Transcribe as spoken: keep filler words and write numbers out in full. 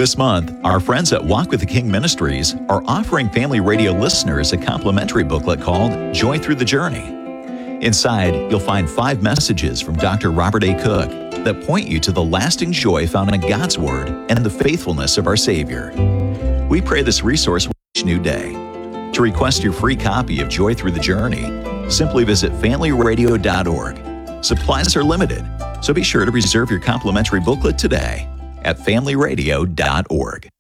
This month, our friends at Walk with the King Ministries are offering Family Radio listeners a complimentary booklet called Joy Through the Journey. Inside, you'll find five messages from Doctor Robert A. Cook that point you to the lasting joy found in God's Word and the faithfulness of our Savior. We pray this resource will each new day. To request your free copy of Joy Through the Journey, simply visit family radio dot org. Supplies are limited, so be sure to reserve your complimentary booklet today at family radio dot org.